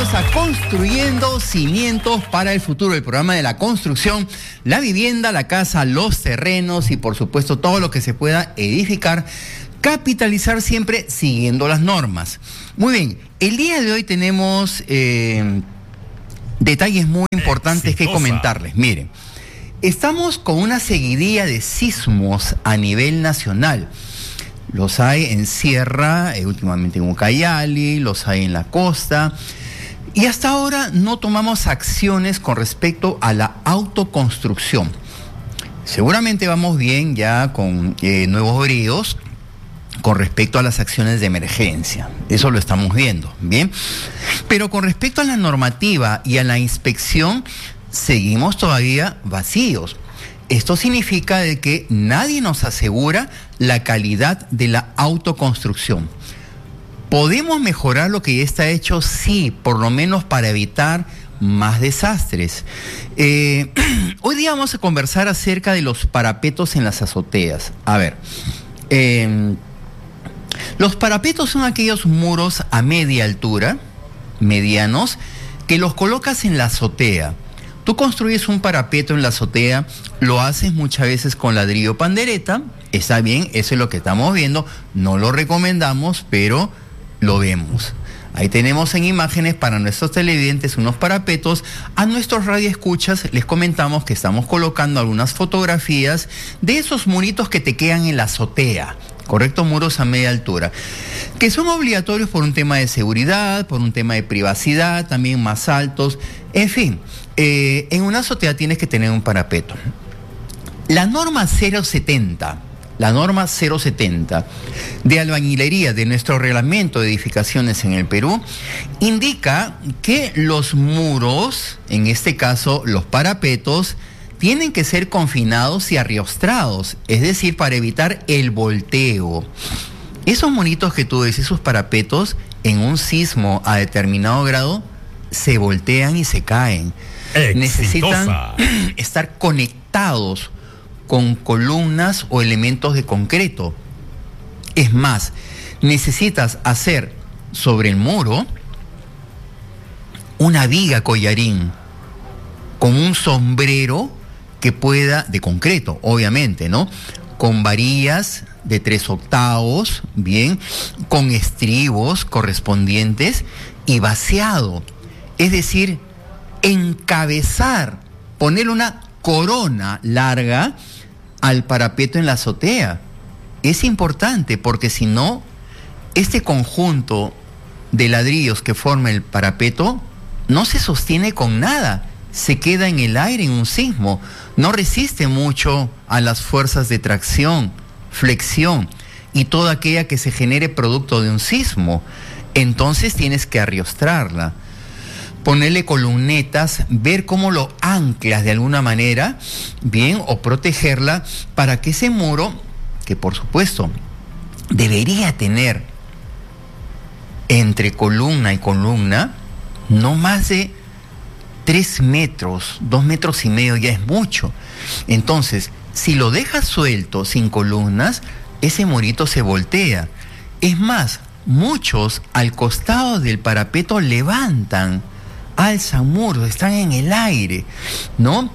bienvenidos a Construyendo Cimientos para el Futuro, el programa de la construcción, la vivienda, la casa, los terrenos y por supuesto todo lo que se pueda edificar, capitalizar siempre siguiendo las normas. Muy bien, el día de hoy tenemos detalles muy importantes que comentarles. Miren, estamos con una seguidilla de sismos a nivel nacional. Los hay en Sierra, últimamente en Ucayali, los hay en la costa. Y hasta ahora no tomamos acciones con respecto a la autoconstrucción. Seguramente vamos bien ya con nuevos bríos con respecto a las acciones de emergencia. Eso lo estamos viendo, ¿bien? Pero con respecto a la normativa y a la inspección, seguimos todavía vacíos. Esto significa de que nadie nos asegura la calidad de la autoconstrucción. ¿Podemos mejorar lo que ya está hecho? Sí, por lo menos para evitar más desastres. Hoy día vamos a conversar acerca de los parapetos en las azoteas. A ver, los parapetos son aquellos muros a media altura, medianos, que los colocas en la azotea. Tú construyes un parapeto en la azotea, lo haces muchas veces con ladrillo pandereta, está bien, eso es lo que estamos viendo, no lo recomendamos, pero lo vemos. Ahí tenemos en imágenes para nuestros televidentes unos parapetos. A nuestros radioescuchas les comentamos que estamos colocando algunas fotografías de esos muritos que te quedan en la azotea. Correcto, muros a media altura, que son obligatorios por un tema de seguridad, por un tema de privacidad, también más altos, en fin, en una azotea tienes que tener un parapeto. La norma 070 de albañilería de nuestro reglamento de edificaciones en el Perú indica que los muros, en este caso los parapetos, tienen que ser confinados y arriostrados, es decir, para evitar el volteo. Esos monitos que tú ves, esos parapetos, en un sismo a determinado grado, se voltean y se caen. ¡Exitosa! Necesitan estar conectados con columnas o elementos de concreto. Es más, necesitas hacer sobre el muro una viga collarín con un sombrero que pueda, de concreto, obviamente, ¿no? Con varillas de 3/8, bien, con estribos correspondientes y vaciado. Es decir, encabezar, poner una corona larga al parapeto en la azotea. Es importante porque si no, este conjunto de ladrillos que forma el parapeto no se sostiene con nada. Se queda en el aire en un sismo, no resiste mucho a las fuerzas de tracción, flexión y toda aquella que se genere producto de un sismo. Entonces tienes que arriostrarla, ponerle columnetas, ver cómo lo anclas de alguna manera, bien, o protegerla para que ese muro, que por supuesto debería tener entre columna y columna no más de 3 metros, 2,5 metros ya es mucho. Entonces, si lo dejas suelto, sin columnas, ese murito se voltea. Es más, muchos al costado del parapeto levantan, alzan muros, están en el aire, ¿no?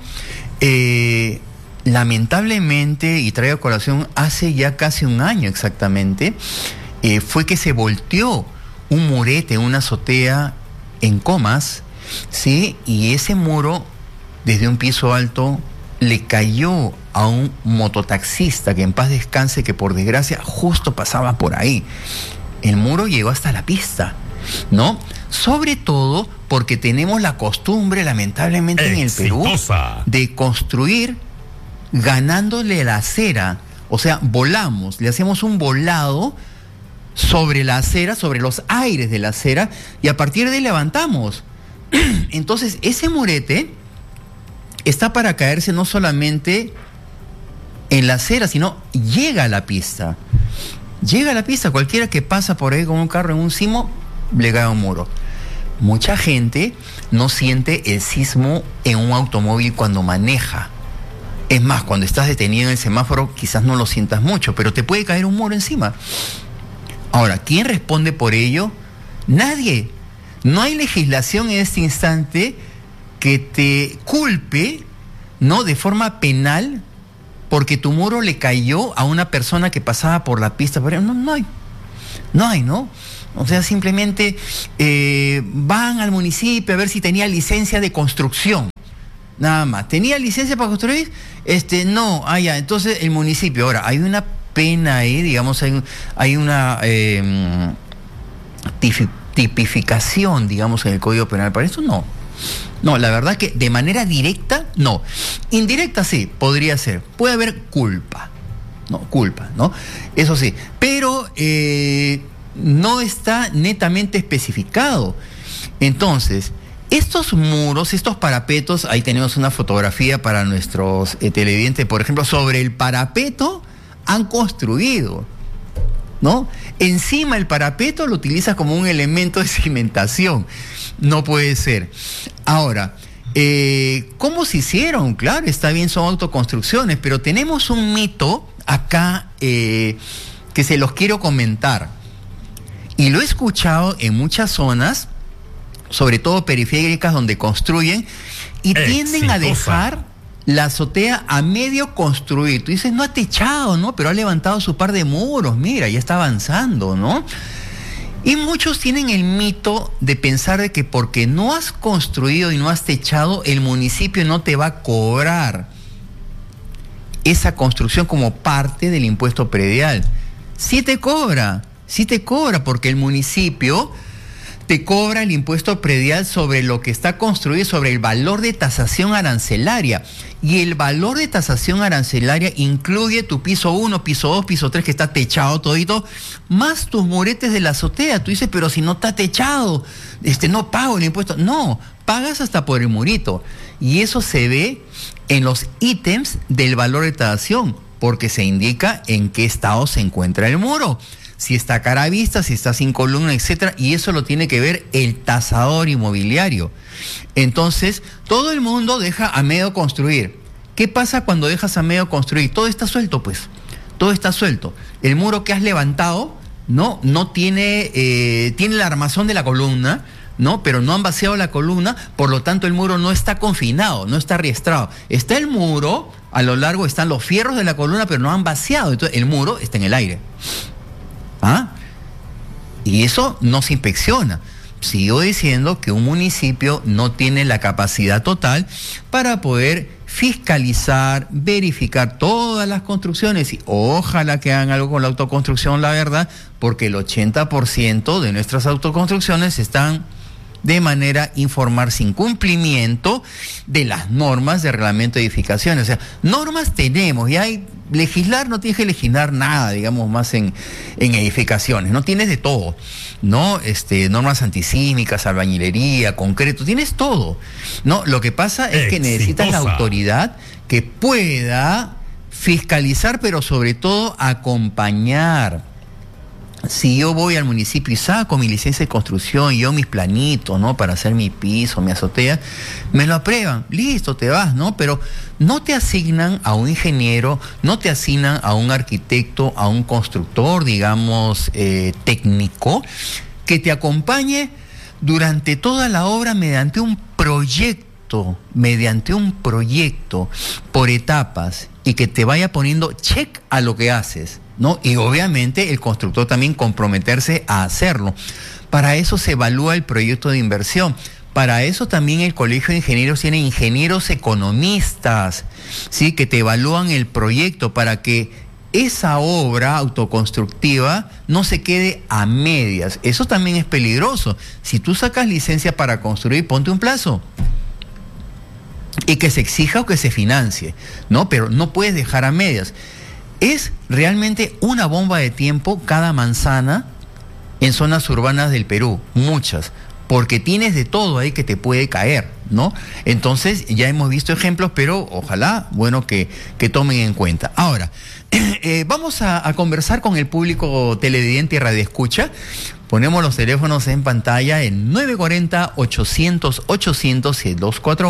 Lamentablemente, y traigo a colación, hace ya casi un año exactamente, fue que se volteó un murete, una azotea en Comas, ¿sí? Y ese muro, desde un piso alto, le cayó a un mototaxista, que en paz descanse, que por desgracia justo pasaba por ahí. El muro llegó hasta la pista, ¿no? Sobre todo porque tenemos la costumbre, lamentablemente, en el Perú, de construir ganándole la acera. O sea, volamos, le hacemos un volado sobre la acera, sobre los aires de la acera, y a partir de ahí levantamos. Entonces, ese murete está para caerse no solamente en la acera, sino llega a la pista. Llega a la pista, cualquiera que pasa por ahí con un carro en un sismo, le cae un muro. Mucha gente no siente el sismo en un automóvil cuando maneja. Es más, cuando estás detenido en el semáforo, quizás no lo sientas mucho, pero te puede caer un muro encima. Ahora, ¿quién responde por ello? Nadie. No hay legislación en este instante que te culpe, ¿no?, de forma penal porque tu muro le cayó a una persona que pasaba por la pista. Pero no hay, ¿no? O sea, simplemente van al municipio a ver si tenía licencia de construcción. Nada más. ¿Tenía licencia para construir? No, ya. Entonces el municipio. Ahora, hay una pena ahí, digamos, hay una tipificación, digamos, en el Código Penal. Para eso no. No, la verdad que de manera directa, no. Indirecta sí, podría ser. Puede haber culpa. No, culpa, ¿no? Eso sí. Pero no está netamente especificado. Entonces, estos muros, estos parapetos, ahí tenemos una fotografía para nuestros televidentes, por ejemplo, sobre el parapeto han construido, ¿no? Encima el parapeto lo utilizas como un elemento de cimentación. No puede ser. Ahora, ¿cómo se hicieron? Claro, está bien, son autoconstrucciones, pero tenemos un mito acá que se los quiero comentar. Y lo he escuchado en muchas zonas, sobre todo periféricas, donde construyen y tienden a dejar la azotea a medio construir. Tú dices, no ha techado, ¿no? Pero ha levantado su par de muros, mira, ya está avanzando, ¿no? Y muchos tienen el mito de pensar de que porque no has construido y no has techado, el municipio no te va a cobrar esa construcción como parte del impuesto predial. Sí te cobra, porque el municipio te cobra el impuesto predial sobre lo que está construido, sobre el valor de tasación arancelaria. Y el valor de tasación arancelaria incluye tu piso 1, piso 2, piso 3, que está techado todito, más tus muretes de la azotea. Tú dices, pero si no está techado, no pago el impuesto. No, pagas hasta por el murito. Y eso se ve en los ítems del valor de tasación, porque se indica en qué estado se encuentra el muro. Si está cara a vista, si está sin columna, etcétera, y eso lo tiene que ver el tasador inmobiliario. Entonces, todo el mundo deja a medio construir. ¿Qué pasa cuando dejas a medio construir? Todo está suelto, pues. Todo está suelto. El muro que has levantado no tiene la armazón de la columna, ¿no? Pero no han vaciado la columna, por lo tanto el muro no está confinado, no está ariestrado. Está el muro, a lo largo están los fierros de la columna, pero no han vaciado. Entonces el muro está en el aire. Y eso no se inspecciona. Sigo diciendo que un municipio no tiene la capacidad total para poder fiscalizar, verificar todas las construcciones, y ojalá que hagan algo con la autoconstrucción, la verdad, porque el 80% de nuestras autoconstrucciones están de manera informal, sin cumplimiento de las normas de reglamento de edificaciones. O sea, normas tenemos, y hay legislar, no tienes que legislar nada, digamos, más en edificaciones, no tienes de todo, ¿no? Normas antisísmicas, albañilería, concreto, tienes todo, ¿no? Lo que pasa es que necesitas la autoridad que pueda fiscalizar, pero sobre todo acompañar. Si yo voy al municipio y saco mi licencia de construcción y yo mis planitos, ¿no?, para hacer mi piso, mi azotea, me lo aprueban, listo, te vas, ¿no? Pero no te asignan a un ingeniero, no te asignan a un arquitecto, a un constructor, digamos, técnico, que te acompañe durante toda la obra mediante un proyecto por etapas, y que te vaya poniendo check a lo que haces, ¿no? Y obviamente el constructor también comprometerse a hacerlo. Para eso se evalúa el proyecto de inversión. Para eso también el Colegio de Ingenieros tiene ingenieros economistas, ¿sí?, que te evalúan el proyecto para que esa obra autoconstructiva no se quede a medias. Eso también es peligroso. Si tú sacas licencia para construir, ponte un plazo. Y que se exija o que se financie, ¿no? Pero no puedes dejar a medias. Es realmente una bomba de tiempo cada manzana en zonas urbanas del Perú, muchas, porque tienes de todo ahí que te puede caer, ¿no? Entonces ya hemos visto ejemplos, pero ojalá, bueno, que tomen en cuenta. Ahora, vamos a conversar con el público televidente y radioescucha. Ponemos los teléfonos en pantalla en 940-800-800 y el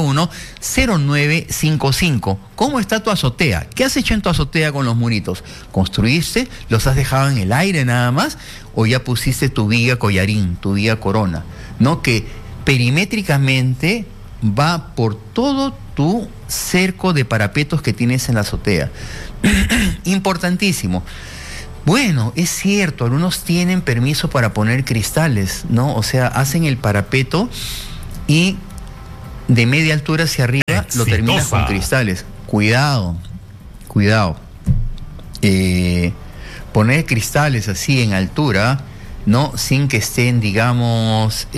241-0955. ¿Cómo está tu azotea? ¿Qué has hecho en tu azotea con los muritos? ¿Construiste? ¿Los has dejado en el aire nada más? ¿O ya pusiste tu viga collarín, tu viga corona? ¿no? Que perimétricamente va por todo tu cerco de parapetos que tienes en la azotea. Importantísimo. Bueno, es cierto, algunos tienen permiso para poner cristales, ¿no? O sea, hacen el parapeto y de media altura hacia arriba lo terminas con cristales. Cuidado. Poner cristales así en altura, ¿no? Sin que estén, digamos,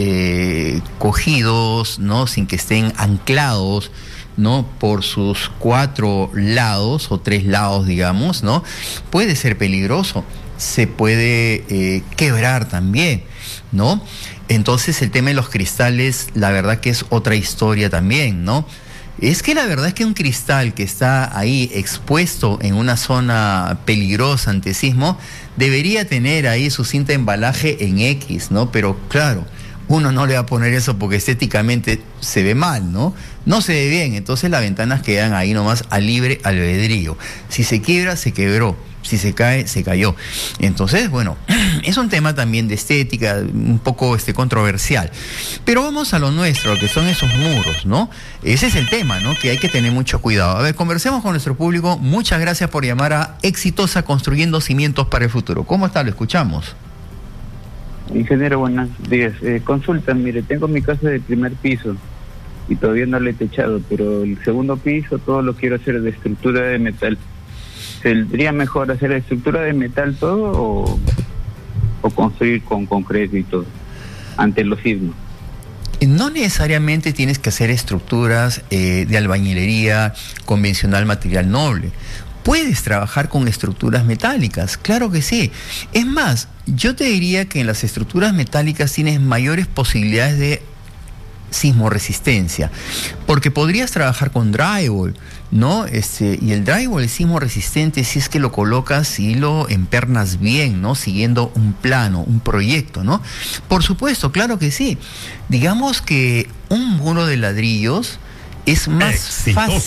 cogidos, ¿no? Sin que estén anclados, ¿no? Por sus 4 lados o 3 lados, digamos, ¿no? Puede ser peligroso, se puede quebrar también, ¿no? Entonces el tema de los cristales, la verdad que es otra historia también, ¿no? Es que la verdad es que un cristal que está ahí expuesto en una zona peligrosa ante sismo, debería tener ahí su cinta de embalaje en X, ¿no? Pero claro, uno no le va a poner eso porque estéticamente se ve mal, ¿no? No se ve bien, entonces las ventanas quedan ahí nomás a libre albedrío. Si se quiebra, se quebró. Si se cae, se cayó. Entonces, bueno, es un tema también de estética, un poco controversial. Pero vamos a lo nuestro, que son esos muros, ¿no? Ese es el tema, ¿no? Que hay que tener mucho cuidado. A ver, conversemos con nuestro público. Muchas gracias por llamar a Exitosa Construyendo Cimientos para el Futuro. ¿Cómo está? Lo escuchamos. Ingeniero, buenos días. Consulta, mire, tengo mi casa de primer piso y todavía no le he techado, pero el segundo piso todo lo quiero hacer de estructura de metal. ¿Sería mejor hacer estructura de metal todo o construir con concreto y todo ante los sismos? No necesariamente tienes que hacer estructuras de albañilería convencional, material noble. Puedes trabajar con estructuras metálicas, claro que sí. Es más, yo te diría que en las estructuras metálicas tienes mayores posibilidades de sismoresistencia, porque podrías trabajar con drywall, ¿no? Y el drywall es sismo resistente si es que lo colocas y lo empernas bien, ¿no? Siguiendo un plano, un proyecto, ¿no? Por supuesto, claro que sí. Digamos que un muro de ladrillos es más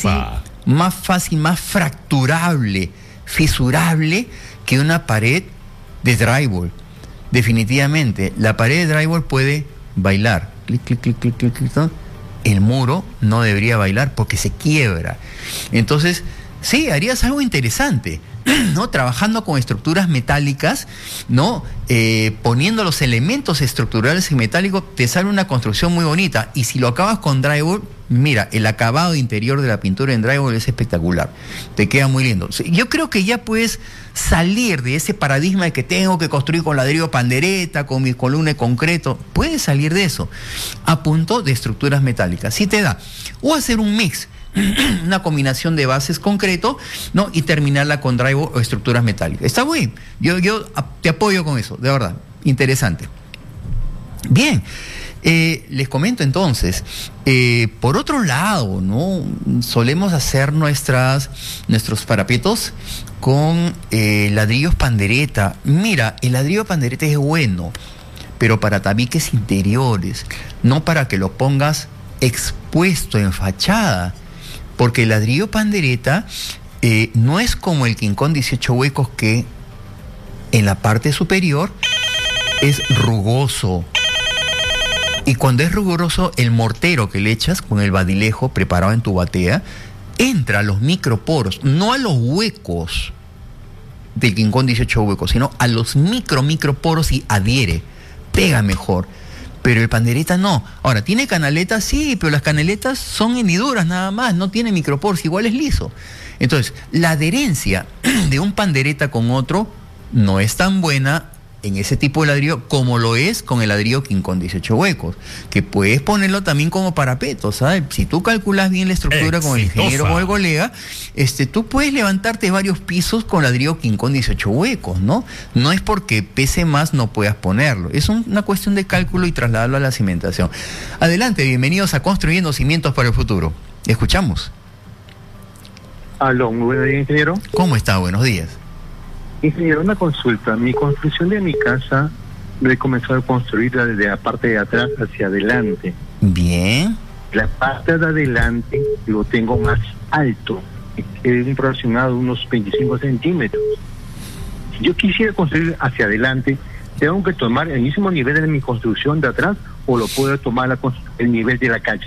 fácil, más fracturable, fisurable que una pared de drywall. Definitivamente, la pared de drywall puede bailar. Clic, clic, clic, clic, clic, clic, ¿no? El muro no debería bailar porque se quiebra. Entonces, sí, harías algo interesante, ¿no? Trabajando con estructuras metálicas, ¿no? Poniendo los elementos estructurales en metálico, te sale una construcción muy bonita. Y si lo acabas con drywall, mira, el acabado interior de la pintura en drywall es espectacular. Te queda muy lindo. Yo creo que ya puedes salir de ese paradigma de que tengo que construir con ladrillo pandereta, con mis columnas de concreto. Puedes salir de eso a punto de estructuras metálicas. Si te da. O hacer un mix. Una combinación de bases concreto, ¿no? Y terminarla con drywall o estructuras metálicas. Está bien. Yo te apoyo con eso, de verdad. Interesante. Bien. Les comento entonces, por otro lado, ¿no? Solemos hacer nuestros parapetos con ladrillos pandereta. Mira, el ladrillo pandereta es bueno, pero para tabiques interiores, no para que lo pongas expuesto en fachada. Porque el ladrillo pandereta no es como el King Kong 18 huecos, que en la parte superior es rugoso. Y cuando es rugoso, el mortero que le echas con el badilejo preparado en tu batea entra a los microporos, no a los huecos del King Kong 18 huecos, sino a los microporos y adhiere, pega mejor. Pero el pandereta no. Ahora, ¿tiene canaletas? Sí, pero las canaletas son hendiduras nada más, no tiene microporos, igual es liso. Entonces, la adherencia de un pandereta con otro no es tan buena en ese tipo de ladrillo como lo es con el ladrillo King Kong 18 huecos, que puedes ponerlo también como parapeto, ¿sabes? Si tú calculas bien la estructura con el ingeniero o con el colega, tú puedes levantarte varios pisos con ladrillo King Kong 18 huecos, ¿no? No es porque pese más no puedas ponerlo, es una cuestión de cálculo y trasladarlo a la cimentación. Adelante, bienvenidos a Construyendo Cimientos para el Futuro. ¿Escuchamos? Aló, muy buenos días, ingeniero. ¿Cómo está? Buenos días. Ingeniero, una consulta. Mi construcción de mi casa, he comenzado a construirla desde la parte de atrás hacia adelante. Bien. La parte de adelante lo tengo más alto, es un aproximado de unos 25 centímetros. Si yo quisiera construir hacia adelante, ¿Tengo que tomar el mismo nivel de mi construcción de atrás o lo puedo tomar el nivel de la calle?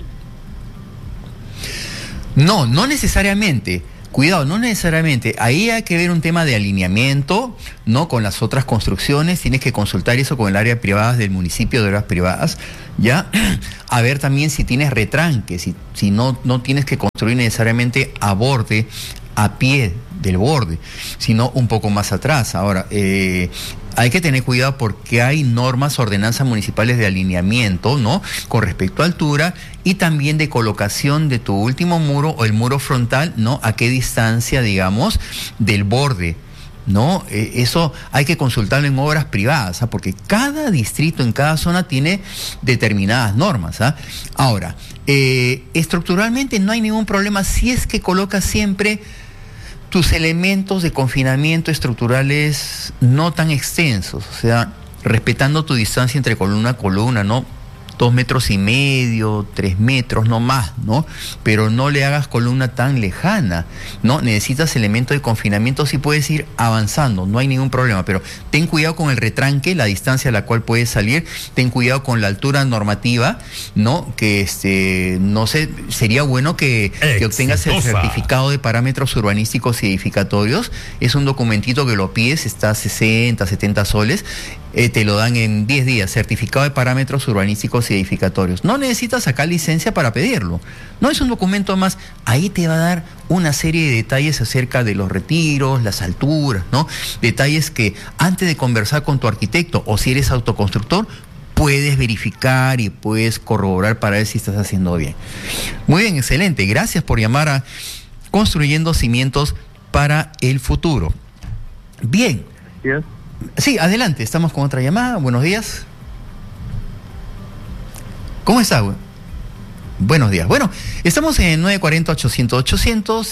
No, no necesariamente. Cuidado, no necesariamente. Ahí hay que ver un tema de alineamiento, ¿no? Con las otras construcciones. Tienes que consultar eso con el área privada del municipio de áreas privadas, ¿ya? A ver también si tienes retranque, si no tienes que construir necesariamente a borde, a pie del borde, sino un poco más atrás. Ahora, hay que tener cuidado porque hay normas, ordenanzas municipales de alineamiento, ¿no? Con respecto a altura y también de colocación de tu último muro o el muro frontal, ¿no? A qué distancia, digamos, del borde, ¿no? Eso hay que consultarlo en obras privadas, ¿ah? Porque cada distrito en cada zona tiene determinadas normas, ¿ah? Ahora, estructuralmente no hay ningún problema si es que colocas siempre tus elementos de confinamiento estructurales no tan extensos, o sea, respetando tu distancia entre columna a columna, ¿no? 2,5 metros, 3 metros, no más, ¿no? Pero no le hagas columna tan lejana, ¿no? Necesitas elementos de confinamiento, sí puedes ir avanzando, no hay ningún problema, pero ten cuidado con el retranque, la distancia a la cual puedes salir, ten cuidado con la altura normativa, ¿no? Que no sé, sería bueno que obtengas el certificado de parámetros urbanísticos y edificatorios, es un documentito que lo pides, está a 60, 70 soles, te lo dan en 10 días, certificado de parámetros urbanísticos y edificatorios. No necesitas sacar licencia para pedirlo. No es un documento más. Ahí te va a dar una serie de detalles acerca de los retiros, las alturas, ¿no? Detalles que antes de conversar con tu arquitecto o si eres autoconstructor, puedes verificar y puedes corroborar para ver si estás haciendo bien. Muy bien, excelente. Gracias por llamar a Construyendo Cimientos para el Futuro. Bien. Yes. Sí, adelante, estamos con otra llamada. Buenos días. ¿Cómo está, güey? Buenos días. Bueno, estamos en 940-800-800,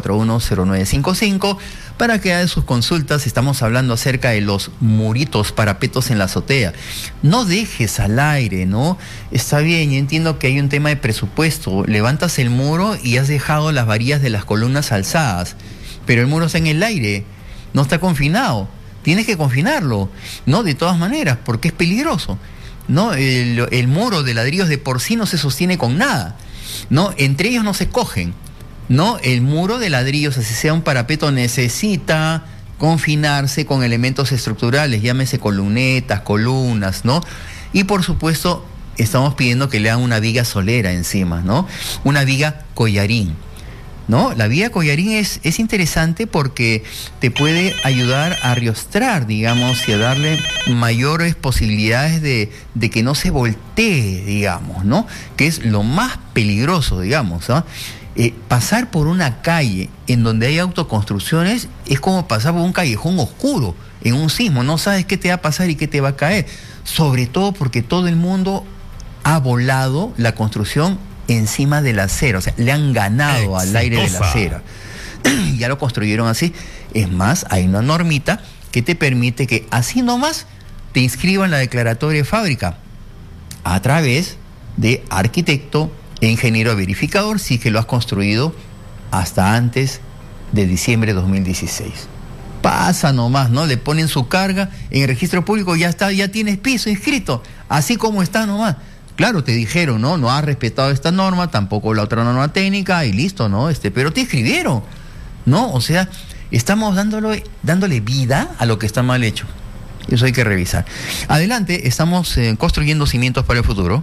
741-0955, para que hagan sus consultas. Estamos hablando acerca de los muritos, parapetos en la azotea. No dejes al aire, ¿no? Está bien, yo entiendo que hay un tema de presupuesto. Levantas el muro y has dejado las varillas de las columnas alzadas, pero el muro está en el aire, no está confinado. Tienes que confinarlo, ¿no? De todas maneras, porque es peligroso, ¿no? El muro de ladrillos de por sí no se sostiene con nada, ¿no? Entre ellos no se cogen, ¿no? El muro de ladrillos, así sea un parapeto, necesita confinarse con elementos estructurales, llámese columnetas, columnas, ¿no? Y por supuesto, estamos pidiendo que le hagan una viga solera encima, ¿no? Una viga collarín, ¿no? La viga collarín es interesante porque te puede ayudar a riostrar, digamos, y a darle mayores posibilidades de que no se voltee, digamos, ¿no? Que es lo más peligroso, digamos, ¿ah? Pasar por una calle en donde hay autoconstrucciones es como pasar por un callejón oscuro en un sismo, no sabes qué te va a pasar y qué te va a caer, sobre todo porque todo el mundo ha volado la construcción encima de la acera, o sea, le han ganado al aire de la acera. Ya lo construyeron así. Es más, hay una normita que te permite que así nomás te inscriban la declaratoria de fábrica a través de arquitecto e ingeniero verificador si es que lo has construido hasta antes de diciembre de 2016. Pasa nomás, ¿no? Le ponen su carga en el registro público, ya está, ya tienes piso inscrito, así como está nomás. Claro, te dijeron, ¿no? No has respetado esta norma, tampoco la otra norma técnica y listo, ¿no? Pero te escribieron, ¿no? O sea, estamos dándole vida a lo que está mal hecho. Eso hay que revisar. Adelante, estamos construyendo cimientos para el futuro.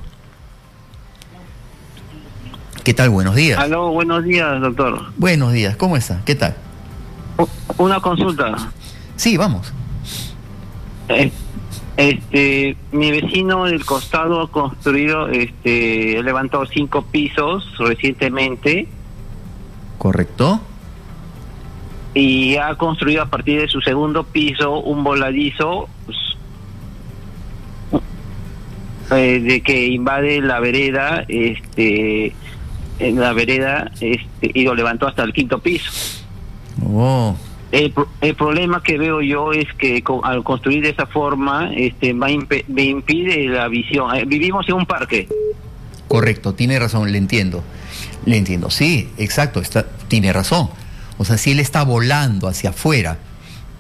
¿Qué tal? Buenos días. Aló, buenos días, doctor. Buenos días, ¿cómo está? ¿Qué tal? Una consulta. Sí, vamos. Mi vecino del costado ha construido, levantó 5 pisos recientemente. Correcto. Y ha construido a partir de su segundo piso un voladizo de que invade la vereda, en la vereda, y lo levantó hasta el 5.º piso. Oh. El problema que veo yo es que al construir de esa forma me impide la visión. Vivimos en un parque. Correcto, tiene razón, le entiendo. Sí, exacto, tiene razón. O sea, si él está volando hacia afuera,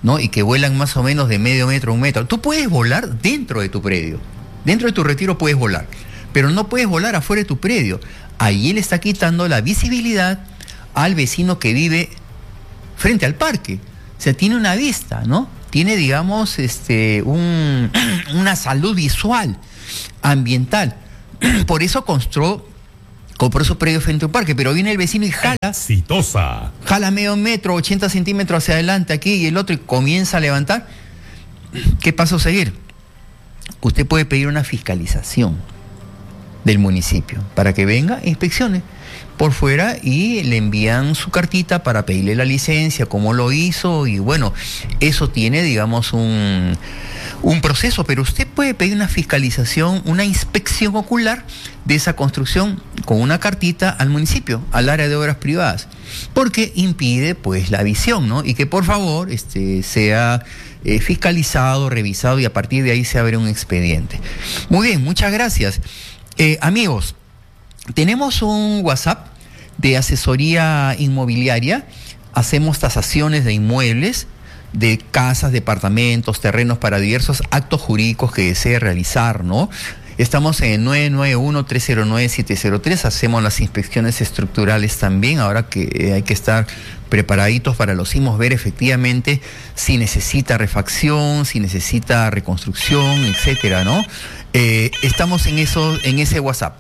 ¿no? Y que vuelan más o menos de medio metro a 1 metro. Tú puedes volar dentro de tu predio, dentro de tu retiro puedes volar, pero no puedes volar afuera de tu predio. Ahí él está quitando la visibilidad al vecino que vive frente al parque. O sea, tiene una vista, ¿no? Tiene, digamos, una salud visual, ambiental. Por eso compró su predio frente a un parque, pero viene el vecino y jala. Exitosa. Jala medio metro, 80 centímetros hacia adelante aquí y el otro y comienza a levantar. ¿Qué paso a seguir? Usted puede pedir una fiscalización del municipio para que venga e inspeccione por fuera y le envían su cartita para pedirle la licencia, cómo lo hizo, y bueno, eso tiene, digamos, un proceso, pero usted puede pedir una fiscalización, una inspección ocular de esa construcción con una cartita al municipio, al área de obras privadas, porque impide pues la visión, ¿no? Y que por favor sea fiscalizado, revisado, y a partir de ahí se abre un expediente. Muy bien, muchas gracias. Amigos, tenemos un WhatsApp de asesoría inmobiliaria, hacemos tasaciones de inmuebles, de casas, departamentos, terrenos para diversos actos jurídicos que desee realizar, ¿no? Estamos en el 991-309-703, hacemos las inspecciones estructurales también, ahora que hay que estar preparaditos para los sismos, ver efectivamente si necesita refacción, si necesita reconstrucción, etcétera, ¿no? Estamos en ese WhatsApp,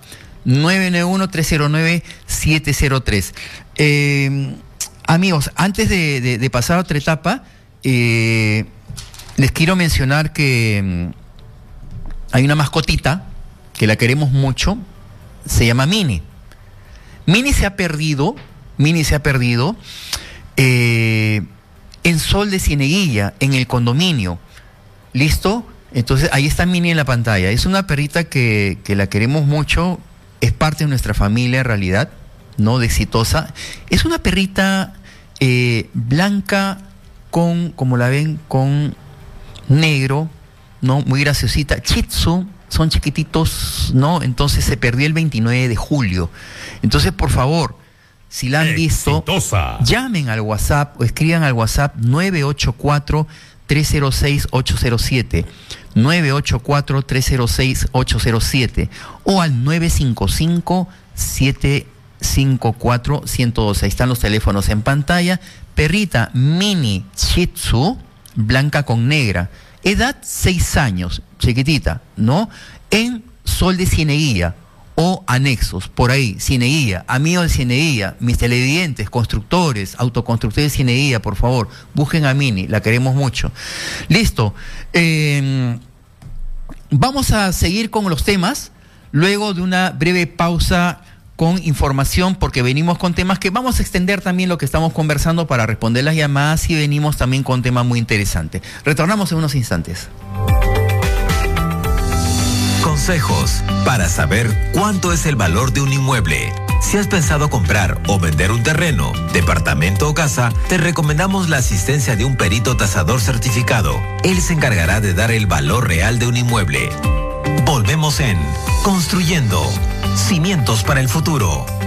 991-309-703. Amigos, antes de pasar a otra etapa, les quiero mencionar que hay una mascotita que la queremos mucho, se llama Mini. Mini se ha perdido en Sol de Cieneguilla, en el condominio. ¿Listo? Entonces ahí está Mini en la pantalla. Es una perrita que la queremos mucho, es parte de nuestra familia en realidad, ¿no? De Exitosa. Es una perrita blanca como la ven, con negro, ¿no? Muy graciosita. Shih Tzu, son chiquititos, ¿no? Entonces se perdió el 29 de julio. Entonces, por favor, si la han visto, llamen al WhatsApp o escriban al WhatsApp 984-306-807, 984-306-807 o al 955-754-112. Ahí están los teléfonos en pantalla. Perrita Mini Shih Tzu, blanca con negra, edad 6 años, chiquitita, ¿no? En Sol de Cieneguilla o anexos, por ahí, Cieneguilla, amigos de Cieneguilla, mis televidentes, constructores, autoconstructores de Cieneguilla, por favor, busquen a Mini, la queremos mucho. Listo. Vamos a seguir con los temas, luego de una breve pausa con información, porque venimos con temas que vamos a extender también lo que estamos conversando para responder las llamadas, y venimos también con un tema muy interesante. Retornamos en unos instantes. Consejos para saber cuánto es el valor de un inmueble. Si has pensado comprar o vender un terreno, departamento o casa, te recomendamos la asistencia de un perito tasador certificado. Él se encargará de dar el valor real de un inmueble. Volvemos en Construyendo Cimientos para el Futuro.